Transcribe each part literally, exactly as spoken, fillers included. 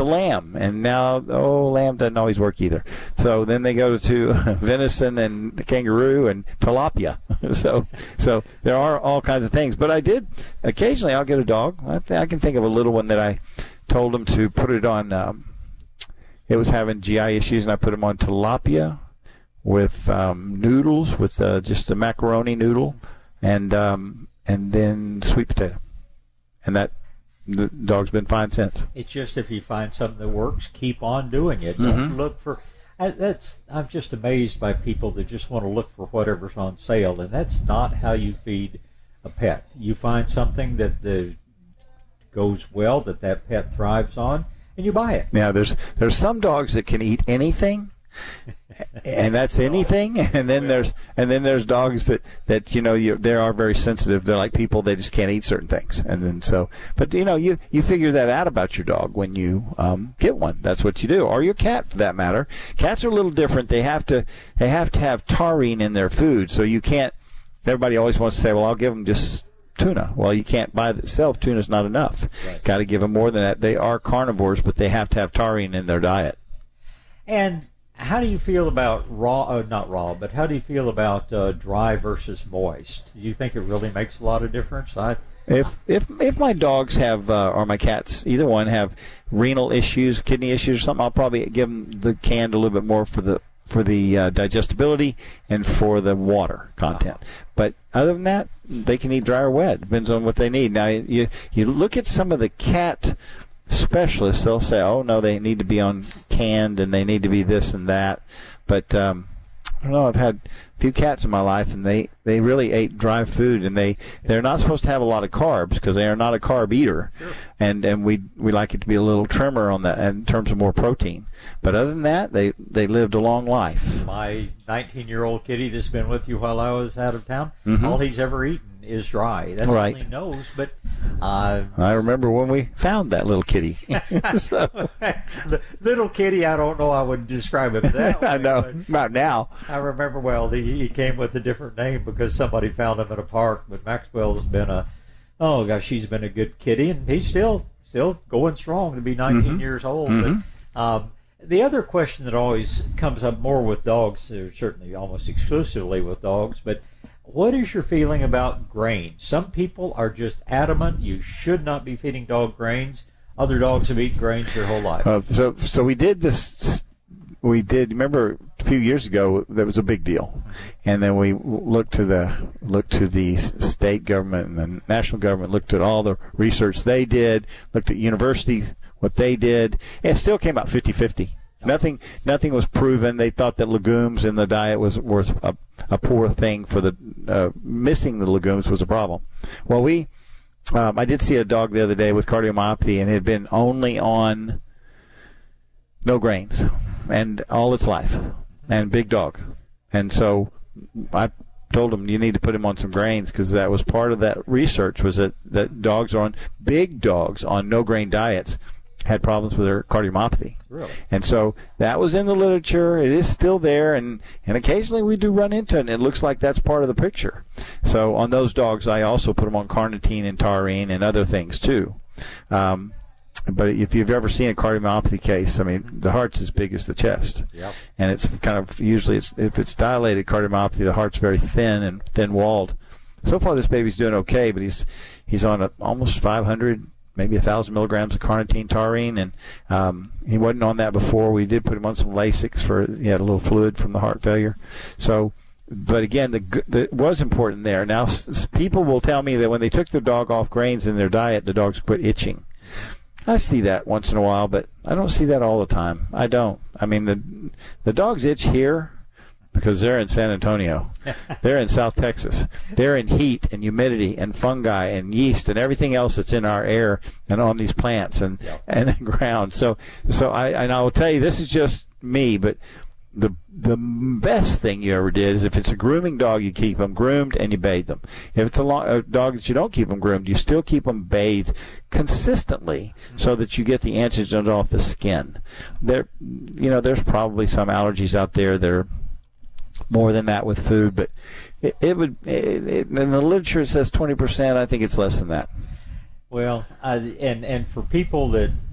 to lamb, and now, oh, lamb doesn't always work either. So then they go to venison and kangaroo and tilapia. so so there are all kinds of things. But I did, occasionally I'll get a dog. I, th- I can think of a little one that I told him to put it on, um, it was having G I issues, and I put him on tilapia with um, noodles, with uh, just a macaroni noodle, and um, and then sweet potato. And that, the dog's been fine since. It's just if you find something that works, keep on doing it. Mm-hmm. Don't look for. I, that's I'm just amazed by people that just want to look for whatever's on sale, and that's not how you feed a pet. You find something that the goes well, that that pet thrives on, and you buy it. Yeah, there's there's some dogs that can eat anything. And that's anything, and then there's and then there's dogs that that you know you they are very sensitive. They're like people; they just can't eat certain things, and then so. But you know, you you figure that out about your dog when you um, get one. That's what you do, or your cat for that matter. Cats are a little different. They have to they have to have taurine in their food, so you can't. Everybody always wants to say, "Well, I'll give them just tuna." Well, you can't by itself. Tuna's not enough. Right. Got to give them more than that. They are carnivores, but they have to have taurine in their diet. And how do you feel about raw, uh, not raw, but how do you feel about uh, dry versus moist? Do you think it really makes a lot of difference? I, if if if my dogs have, uh, or my cats, either one have renal issues, kidney issues or something, I'll probably give them the canned a little bit more for the for the uh, digestibility and for the water content. Uh-huh. But other than that, they can eat dry or wet. Depends on what they need. Now, you you look at some of the cat specialists, they'll say, oh, no, they need to be on canned and they need to be this and that. But um, I don't know, I've had a few cats in my life, and they, they really ate dry food, and they, they're not supposed to have a lot of carbs because they are not a carb eater. Sure. And and we we like it to be a little trimmer on that in terms of more protein. But other than that, they, they lived a long life. My nineteen-year-old kitty that's been with you while I was out of town, mm-hmm. all he's ever eaten is dry. That's right. all he knows. But uh, I remember when we found that little kitty. so. The little kitty, I don't know I would describe him that way. I know, not now. I remember well, he, he came with a different name because somebody found him in a park. But Maxwell's been a, oh gosh, she's been a good kitty, and he's still still going strong to be nineteen mm-hmm. years old. Mm-hmm. But um, the other question that always comes up more with dogs, or certainly almost exclusively with dogs, but what is your feeling about grains? Some people are just adamant you should not be feeding dog grains. Other dogs have eaten grains their whole life. Uh, so, so we did this. We did. Remember, a few years ago, that was a big deal, and then we looked to the looked to the state government and the national government. Looked at all the research they did. Looked at universities, what they did, and it still came out fifty-fifty. Nothing, nothing was proven. They thought that legumes in the diet was was a, a poor thing for the uh, missing the legumes was a problem. Well, we, um, I did see a dog the other day with cardiomyopathy, and it had been only on no grains, and all its life, and big dog, and so I told him you need to put him on some grains because that was part of that research was that that dogs on big dogs on no grain diets had problems with their cardiomyopathy. Really? And so that was in the literature. It is still there, and, and occasionally we do run into it, and it looks like that's part of the picture. So on those dogs, I also put them on carnitine and taurine and other things too. Um, but if you've ever seen a cardiomyopathy case, I mean, the heart's as big as the chest. Yep. And it's kind of usually, it's, if it's dilated cardiomyopathy, the heart's very thin and thin-walled. So far, this baby's doing okay, but he's he's on a, almost five hundred maybe a thousand milligrams of carnitine taurine, and um, he wasn't on that before. We did put him on some Lasix for he had a little fluid from the heart failure. So, but again, the, the it was important there. Now, s- people will tell me that when they took their dog off grains in their diet, the dogs quit itching. I see that once in a while, but I don't see that all the time. I don't. I mean, the the dogs itch here because they're in San Antonio. They're in South Texas. They're in heat and humidity and fungi and yeast and everything else that's in our air and on these plants and, yep. and the ground. So, so I, and I will tell you, this is just me, but the the best thing you ever did is if it's a grooming dog, you keep them groomed and you bathe them. If it's a, long, a dog that you don't keep them groomed, you still keep them bathed consistently mm-hmm. so that you get the antigens off the skin. There, you know, there's probably some allergies out there that are more than that with food, but it, it would. It, it, in the literature, it says twenty percent. I think it's less than that. Well, I, and and for people that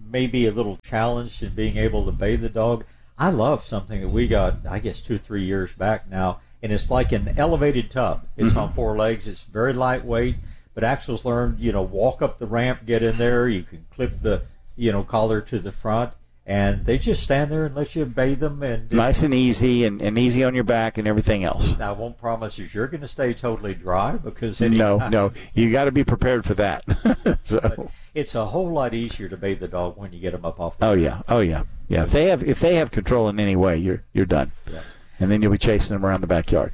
may be a little challenged in being able to bathe the dog, I love something that we got, I guess, two, three years back now, and it's like an elevated tub. It's mm-hmm. on four legs. It's very lightweight, but Axel's learned, you know, walk up the ramp, get in there. You can clip the, you know, collar to the front, and they just stand there and let you bathe them. And nice and easy, and, and easy on your back and everything else. Now, I won't promise you you're going to stay totally dry because no, no, you got to be prepared for that. So but it's a whole lot easier to bathe the dog when you get them up off the Oh ramp. yeah, oh yeah, yeah. If they have if they have control in any way, you're you're done. Yeah. And then you'll be chasing them around the backyard,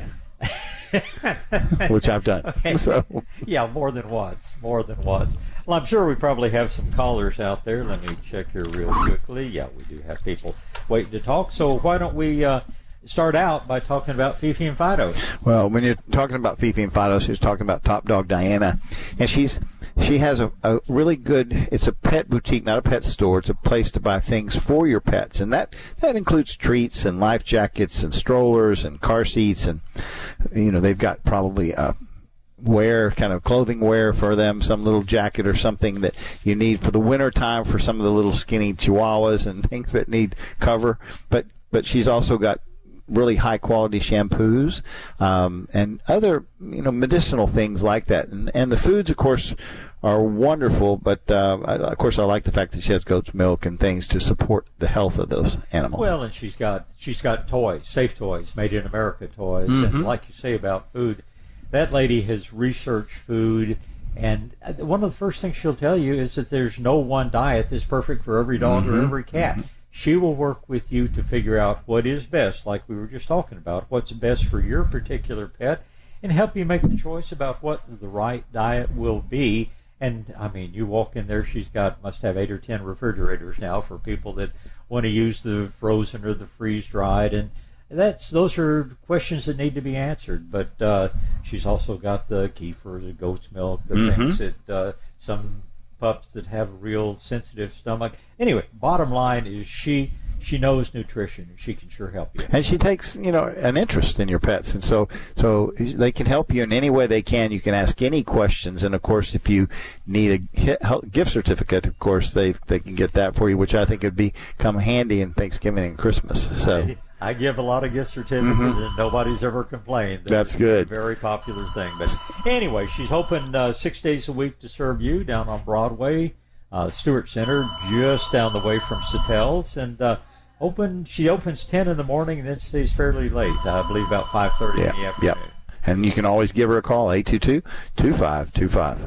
which I've done. Okay. So yeah, more than once, more than once. Well, I'm sure we probably have some callers out there. Let me check here real quickly. Yeah, we do have people waiting to talk. So why don't we uh, start out by talking about Fifi and Fido? Well, when you're talking about Fifi and Fido, she's talking about Top Dog Diana, and she's she has a, a really good. It's a pet boutique, not a pet store. It's a place to buy things for your pets, and that that includes treats and life jackets and strollers and car seats, and you know they've got probably a wear, kind of clothing wear for them, some little jacket or something that you need for the winter time for some of the little skinny chihuahuas and things that need cover. But but she's also got really high quality shampoos um, and other you know medicinal things like that. And and the foods, of course, are wonderful. But uh, I, of course, I like the fact that she has goat's milk and things to support the health of those animals. Well, and she's got she's got toys, safe toys, made in America toys, mm-hmm. and like you say about food. That lady has researched food, and one of the first things she'll tell you is that there's no one diet that's perfect for every dog mm-hmm. or every cat. Mm-hmm. She will work with you to figure out what is best, like we were just talking about, what's best for your particular pet, and help you make the choice about what the right diet will be. And, I mean, you walk in there, she's got, must have eight or ten refrigerators now for people that want to use the frozen or the freeze-dried, and That's those are questions that need to be answered. But uh, she's also got the kefir, the goat's milk, the mm-hmm. things that uh, some pups that have a real sensitive stomach. Anyway, bottom line is she she knows nutrition, and she can sure help you. And she takes you know an interest in your pets, and so so they can help you in any way they can. You can ask any questions, and of course, if you need a gift certificate, of course they they can get that for you, which I think would be come handy in Thanksgiving and Christmas. So. I give a lot of gift certificates, mm-hmm. and nobody's ever complained. That's good. A very popular thing. But anyway, she's open uh, six days a week to serve you down on Broadway, uh, Stewart Center, just down the way from Satel's. And uh, open. She opens ten in the morning and then stays fairly late. I believe about five thirty yeah, in the afternoon. Yep. And you can always give her a call, eight two two, two five two five.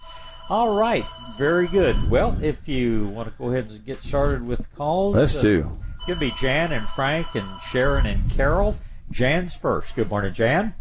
All right. Very good. Well, if you want to go ahead and get started with calls. Let's uh, do. It's going to be Jan and Frank and Sharon and Carol. Jan's first. Good morning, Jan.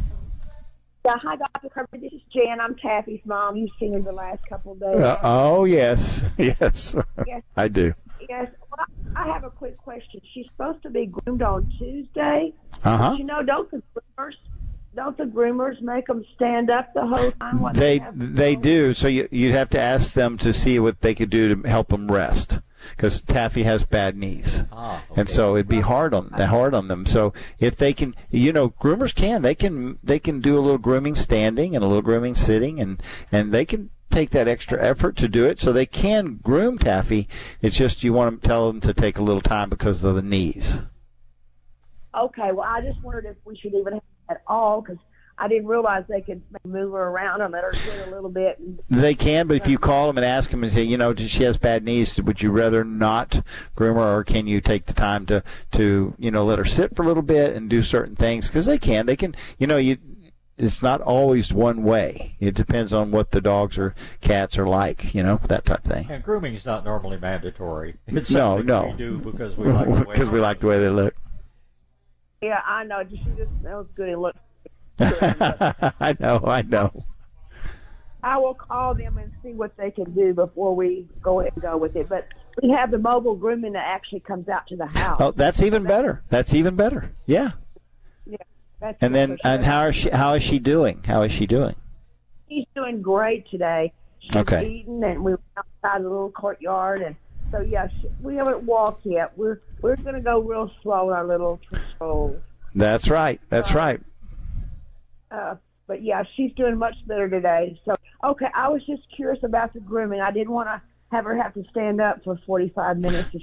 Yeah, hi, Doctor Kirby. This is Jan. I'm Taffy's mom. You've seen her the last couple of days. Uh, oh, yes. Yes. Yes. I do. Yes. Well, I have a quick question. She's supposed to be groomed on Tuesday. Uh-huh. But, you know, don't the groomers, don't the groomers make them stand up the whole time? When they they they do. So you, you'd have to ask them to see what they could do to help them rest. Because Taffy has bad knees, ah, okay. and so it'd be hard on hard on them. So if they can, you know, groomers can they can they can do a little grooming standing and a little grooming sitting, and and they can take that extra effort to do it. So they can groom Taffy. It's just you want to tell them to take a little time because of the knees. Okay. Well, I just wondered if we should even have it at all because I didn't realize they could move her around and let her sit a little bit. They can, but if you call them and ask them and say, you know, she has bad knees, would you rather not groom her, or can you take the time to, to you know, let her sit for a little bit and do certain things? Because they can. They can, you know, you. It's not always one way. It depends on what the dogs or cats are like, you know, that type of thing. And grooming is not normally mandatory. It's no, something no. we do because we like the way, because we like the way they look. Yeah, I know. She just smells good and looks. I know, I know. I will call them and see what they can do before we go ahead and go with it. But we have the mobile grooming that actually comes out to the house. Oh, that's even better. That's even better. Yeah. Yeah. That's and then, sure. and how is she? How is she doing? How is she doing? She's doing great today. She's okay. eating, and we went outside the little courtyard, and so yeah, she, we haven't walked yet. We're we're going to go real slow in our little stroll. That's right. That's uh, right. Uh, but yeah, she's doing much better today. So, okay, I was just curious about the grooming. I didn't want to have her have to stand up for forty-five minutes to